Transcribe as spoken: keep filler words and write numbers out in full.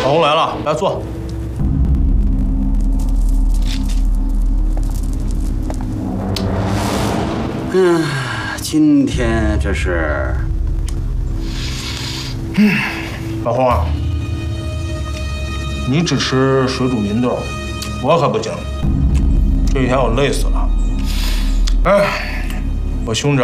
老公来了，来坐。 嗯，今天这是…… 嗯，老洪啊，你只吃水煮芸豆，我可不行。这几天我累死了。哎，我兄长。